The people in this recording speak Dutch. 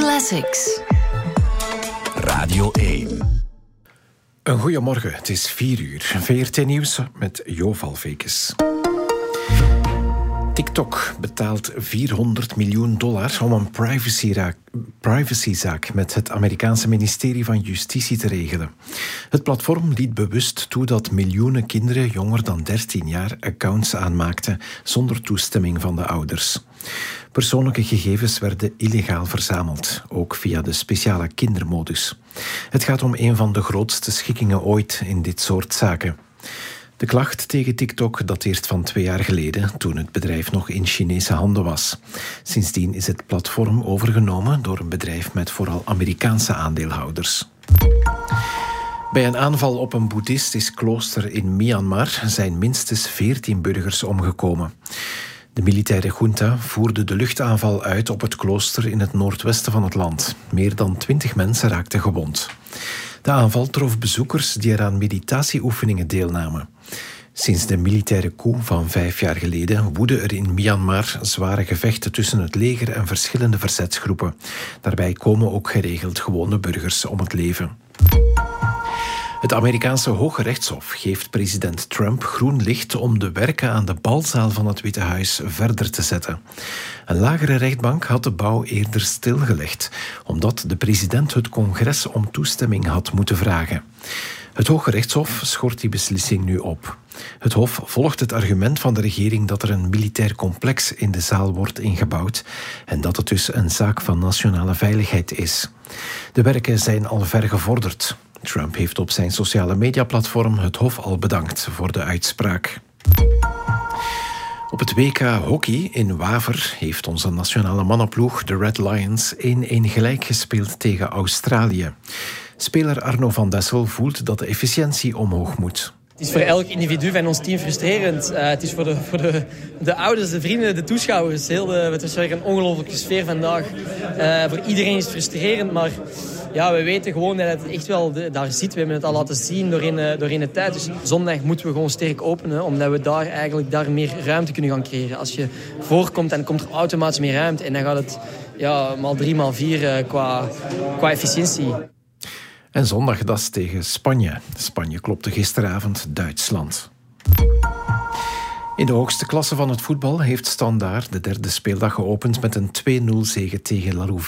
Classics. Radio 1. Een goeiemorgen, het is 4:00. VRT Nieuws met Jo Valvekes. TikTok betaalt $400 miljoen om een privacyzaak met het Amerikaanse ministerie van Justitie te regelen. Het platform liet bewust toe dat miljoenen kinderen jonger dan 13 jaar accounts aanmaakten zonder toestemming van de ouders. Persoonlijke gegevens werden illegaal verzameld, ook via de speciale kindermodus. Het gaat om een van de grootste schikkingen ooit in dit soort zaken. De klacht tegen TikTok dateert van 2 jaar geleden, toen het bedrijf nog in Chinese handen was. Sindsdien is het platform overgenomen door een bedrijf met vooral Amerikaanse aandeelhouders. Bij een aanval op een boeddhistisch klooster in Myanmar zijn minstens 14 burgers omgekomen. De militaire junta voerde de luchtaanval uit op het klooster in het noordwesten van het land. Meer dan 20 mensen raakten gewond. De aanval trof bezoekers die er aan meditatieoefeningen deelnamen. Sinds de militaire coup van 5 jaar geleden woeden er in Myanmar zware gevechten tussen het leger en verschillende verzetsgroepen. Daarbij komen ook geregeld gewone burgers om het leven. Het Amerikaanse Hoge Rechtshof geeft president Trump groen licht om de werken aan de balzaal van het Witte Huis verder te zetten. Een lagere rechtbank had de bouw eerder stilgelegd, omdat de president het congres om toestemming had moeten vragen. Het Hoge Rechtshof schort die beslissing nu op. Het Hof volgt het argument van de regering dat er een militair complex in de zaal wordt ingebouwd en dat het dus een zaak van nationale veiligheid is. De werken zijn al ver gevorderd. Trump heeft op zijn sociale mediaplatform het Hof al bedankt voor de uitspraak. Op het WK Hockey in Waver heeft onze nationale mannenploeg, de Red Lions, 1-1 gelijk gespeeld tegen Australië. Speler Arno van Dessel voelt dat de efficiëntie omhoog moet. Het is voor elk individu van ons team frustrerend. Het is voor de ouders, de vrienden, de toeschouwers. Het is weer een ongelooflijke sfeer vandaag. Voor iedereen is het frustrerend, maar ja, we weten gewoon dat het echt wel daar zit. We hebben het al laten zien doorheen de tijd. Dus zondag moeten we gewoon sterk openen, omdat we daar meer ruimte kunnen gaan creëren. Als je voorkomt, dan komt er automatisch meer ruimte. En dan gaat het maal 3, maal 4 qua efficiëntie. En zondag dat is tegen Spanje. Spanje klopte gisteravond Duitsland. In de hoogste klasse van het voetbal heeft Standaard de 3e speeldag geopend met een 2-0 zege tegen La Louvière.